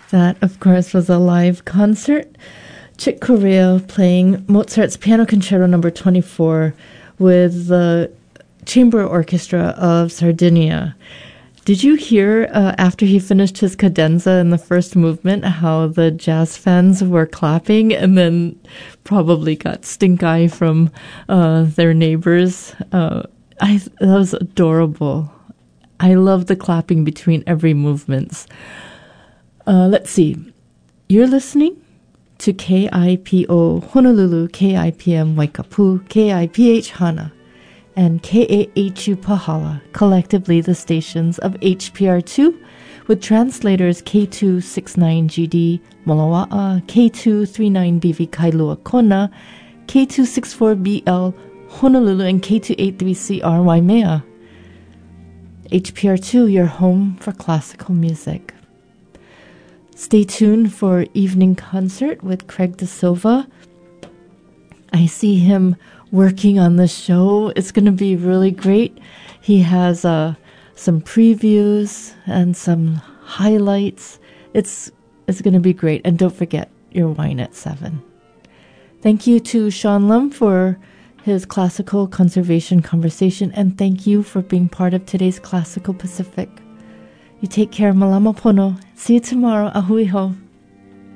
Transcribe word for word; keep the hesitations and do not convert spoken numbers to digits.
That, of course, was a live concert. Chick Corea playing Mozart's Piano Concerto number twenty-four with the Chamber Orchestra of Sardinia. Did you hear uh, after he finished his cadenza in the first movement how the jazz fans were clapping and then probably got stink eye from uh, their neighbors? Uh, I that was adorable. I love the clapping between every movements. Uh, let's see. You're listening to K I P O Honolulu, K I P M Waikapu, K I P H Hana, and K A H U Pahala, collectively the stations of H P R two, with translators K two sixty-nine G D Moloa'a, K two thirty-nine B V Kailua Kona, K two sixty-four B L Honolulu, and K two eighty-three C R Waimea. H P R two, your home for classical music. Stay tuned for Evening Concert with Craig De Silva. I see him working on the show. It's going to be really great. He has uh, some previews and some highlights. It's it's going to be great. And don't forget your wine at seven. Thank you to Sean Lum for his classical conservation conversation, and thank you for being part of today's Classical Pacific. You take care. Malama pono. See you tomorrow. Ahui ho.